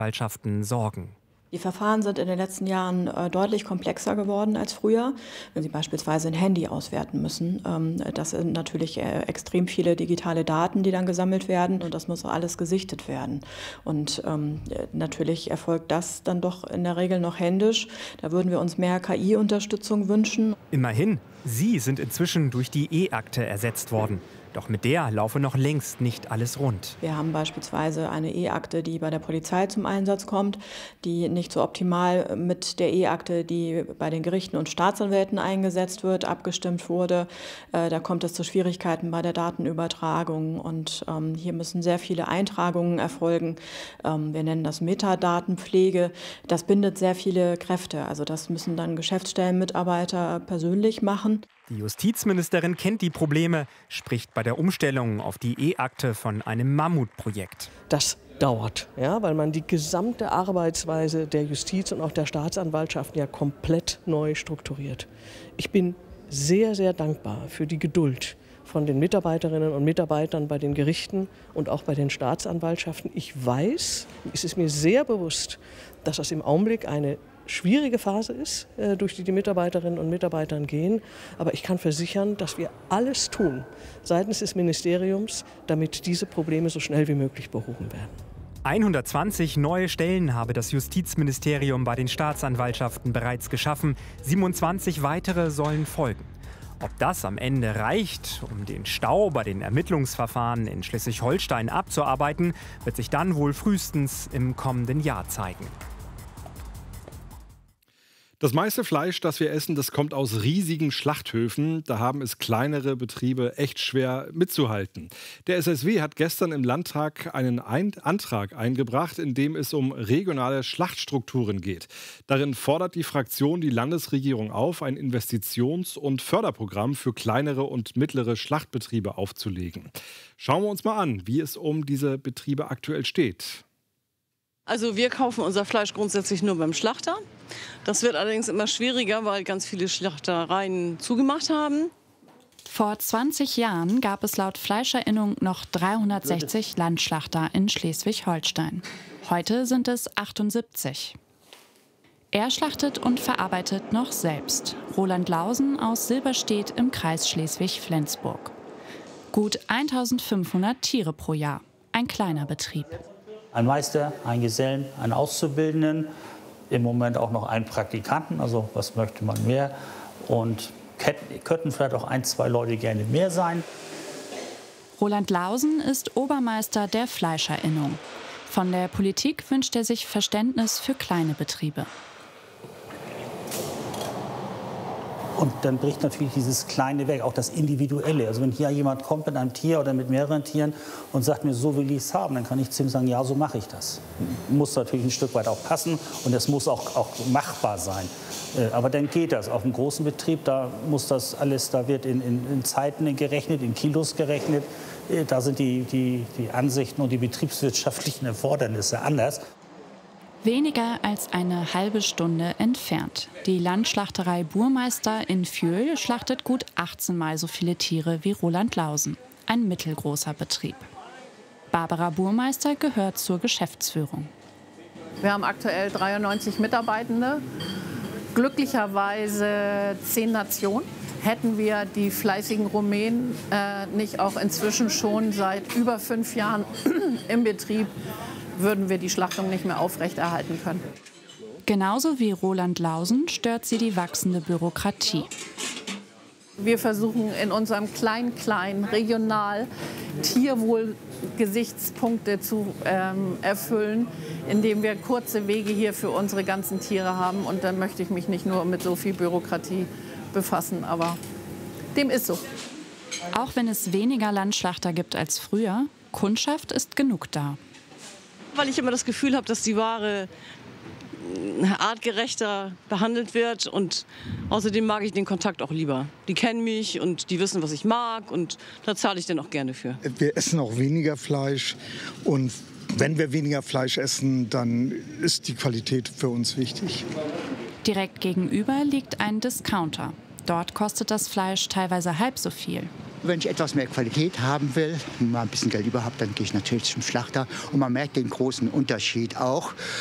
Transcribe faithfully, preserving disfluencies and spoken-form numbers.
Staatsanwaltschaften sorgen. Die Verfahren sind in den letzten Jahren äh, deutlich komplexer geworden als früher. Wenn Sie beispielsweise ein Handy auswerten müssen, ähm, das sind natürlich äh, extrem viele digitale Daten, die dann gesammelt werden, und das muss alles gesichtet werden. Und ähm, natürlich erfolgt das dann doch in der Regel noch händisch. Da würden wir uns mehr K I-Unterstützung wünschen. Immerhin, sie sind inzwischen durch die E-Akte ersetzt worden. Doch mit der laufe noch längst nicht alles rund. Wir haben beispielsweise eine E-Akte, die bei der Polizei zum Einsatz kommt, die nicht so optimal mit der E-Akte, die bei den Gerichten und Staatsanwälten eingesetzt wird, abgestimmt wurde. Äh, da kommt es zu Schwierigkeiten bei der Datenübertragung, und ähm, hier müssen sehr viele Eintragungen erfolgen. Ähm, wir nennen das Metadatenpflege. Das bindet sehr viele Kräfte. Also das müssen dann Geschäftsstellenmitarbeiter persönlich machen. Die Justizministerin kennt die Probleme, spricht bei der Umstellung auf die E-Akte von einem Mammutprojekt. Das dauert, ja, weil man die gesamte Arbeitsweise der Justiz und auch der Staatsanwaltschaften ja komplett neu strukturiert. Ich bin sehr, sehr dankbar für die Geduld von den Mitarbeiterinnen und Mitarbeitern bei den Gerichten und auch bei den Staatsanwaltschaften. Ich weiß, es ist mir sehr bewusst, dass das im Augenblick eine schwierige Phase ist, durch die die Mitarbeiterinnen und Mitarbeiter gehen. Aber ich kann versichern, dass wir alles tun seitens des Ministeriums, damit diese Probleme so schnell wie möglich behoben werden. hundertzwanzig neue Stellen habe das Justizministerium bei den Staatsanwaltschaften bereits geschaffen. siebenundzwanzig weitere sollen folgen. Ob das am Ende reicht, um den Stau bei den Ermittlungsverfahren in Schleswig-Holstein abzuarbeiten, wird sich dann wohl frühestens im kommenden Jahr zeigen. Das meiste Fleisch, das wir essen, das kommt aus riesigen Schlachthöfen. Da haben es kleinere Betriebe echt schwer mitzuhalten. Der S S W hat gestern im Landtag einen Ein- Antrag eingebracht, in dem es um regionale Schlachtstrukturen geht. Darin fordert die Fraktion die Landesregierung auf, ein Investitions- und Förderprogramm für kleinere und mittlere Schlachtbetriebe aufzulegen. Schauen wir uns mal an, wie es um diese Betriebe aktuell steht. Also wir kaufen unser Fleisch grundsätzlich nur beim Schlachter. Das wird allerdings immer schwieriger, weil ganz viele Schlachtereien zugemacht haben. Vor zwanzig Jahren gab es laut Fleischerinnung noch dreihundertsechzig Landschlachter in Schleswig-Holstein. Heute sind es achtundsiebzig. Er schlachtet und verarbeitet noch selbst. Roland Lausen aus Silberstedt im Kreis Schleswig-Flensburg. Gut eintausendfünfhundert Tiere pro Jahr. Ein kleiner Betrieb. Ein Meister, ein Gesellen, einen Auszubildenden, im Moment auch noch einen Praktikanten, also was möchte man mehr. Und könnten vielleicht auch ein, zwei Leute gerne mehr sein. Roland Lausen ist Obermeister der Fleischerinnung. Von der Politik wünscht er sich Verständnis für kleine Betriebe. Und dann bricht natürlich dieses Kleine weg, auch das Individuelle. Also wenn hier jemand kommt mit einem Tier oder mit mehreren Tieren und sagt mir, so will ich es haben, dann kann ich zu ihm sagen, ja, so mache ich das. Muss natürlich ein Stück weit auch passen und es muss auch, auch machbar sein. Aber dann geht das. Auf einem großen Betrieb, da muss das alles, da wird in, in, in Zeiten gerechnet, in Kilos gerechnet. Da sind die, die, die Ansichten und die betriebswirtschaftlichen Erfordernisse anders. Weniger als eine halbe Stunde entfernt. Die Landschlachterei Burmeister in Fjöhl schlachtet gut achtzehn Mal so viele Tiere wie Roland Lausen. Ein mittelgroßer Betrieb. Barbara Burmeister gehört zur Geschäftsführung. Wir haben aktuell dreiundneunzig Mitarbeitende, glücklicherweise zehn Nationen. Hätten wir die fleißigen Rumänen äh, nicht auch inzwischen schon seit über fünf Jahren im Betrieb, würden wir die Schlachtung nicht mehr aufrechterhalten können. Genauso wie Roland Lausen stört sie die wachsende Bürokratie. Wir versuchen in unserem klein-klein regional Tierwohl-Gesichtspunkte zu ähm, erfüllen, indem wir kurze Wege hier für unsere ganzen Tiere haben. Und dann möchte ich mich nicht nur mit so viel Bürokratie befassen, aber dem ist so. Auch wenn es weniger Landschlachter gibt als früher, Kundschaft ist genug da. Weil ich immer das Gefühl habe, dass die Ware artgerechter behandelt wird, und außerdem mag ich den Kontakt auch lieber. Die kennen mich und die wissen, was ich mag, und da zahle ich dann auch gerne für. Wir essen auch weniger Fleisch, und wenn wir weniger Fleisch essen, dann ist die Qualität für uns wichtig. Direkt gegenüber liegt ein Discounter. Dort kostet das Fleisch teilweise halb so viel. Wenn ich etwas mehr Qualität haben will und mal ein bisschen Geld über habe, dann gehe ich natürlich zum Schlachter. Und man merkt den großen Unterschied auch.